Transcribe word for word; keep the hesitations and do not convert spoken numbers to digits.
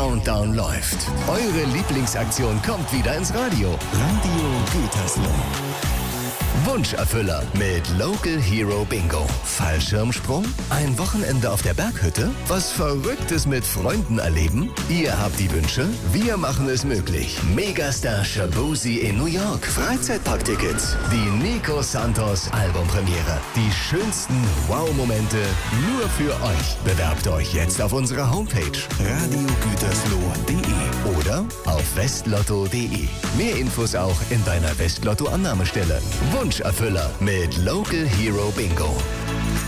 Countdown läuft. Eure Lieblingsaktion kommt wieder ins Radio. Radio Gütersloh. Wunscherfüller mit Local Hero Bingo. Fallschirmsprung? Ein Wochenende auf der Berghütte? Was Verrücktes mit Freunden erleben? Ihr habt die Wünsche, wir machen es möglich. Megastar Shaboozey in New York. Freizeitparktickets. Die Nico Santos Albumpremiere. Die schönsten Wow-Momente nur für euch. Bewerbt euch jetzt auf unserer Homepage radio gütersloh punkt de oder auf westlotto punkt de. Mehr Infos auch in deiner Westlotto-Annahmestelle. Wunscherfüller mit Local Hero Bingo.